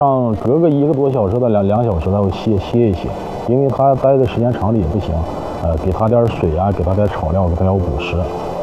让隔个1个多小时到2小时它会歇一歇，因为它待的时间长了也不行。给它点水啊，给它点草料，给它点补食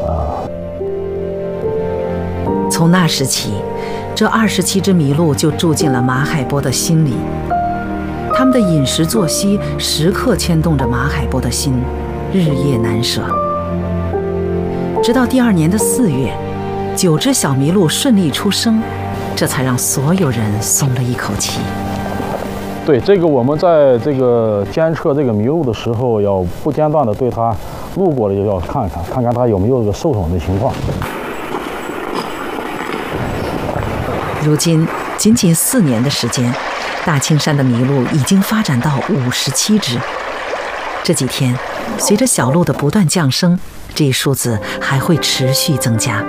从那时起，这27只麋鹿就住进了马海波的心里。他们的饮食作息时刻牵动着马海波的心，日夜难舍。直到第2年的4月，9只小麋鹿顺利出生，这才让所有人松了一口气。 对，这个我们在这个监测这个麋鹿的时候，要不间断的对它路过了就要看看它有没有这个受宠的情况。 如今仅仅4年的时间，大青山的麋鹿已经发展到57只。这几天，随着小鹿的不断降生，这一数字还会持续增加。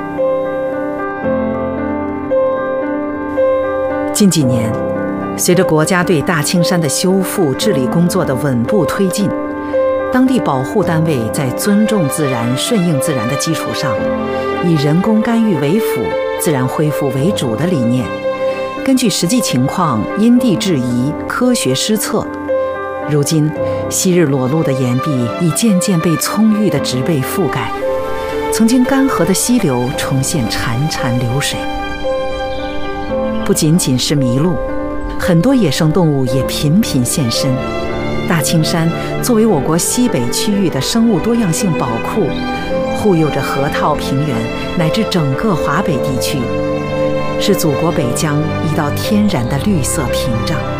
近几年，随着国家对大青山的修复治理工作的稳步推进，当地保护单位在尊重自然、顺应自然的基础上，以人工干预为辅、自然恢复为主的理念，根据实际情况因地制宜、科学施策。如今，昔日裸露的岩壁已渐渐被葱郁的植被覆盖，曾经干涸的溪流重现潺潺流水。不仅仅是麋鹿，很多野生动物也频频现身。大青山作为我国西北区域的生物多样性宝库，护佑着河套平原乃至整个华北地区，是祖国北疆一道天然的绿色屏障。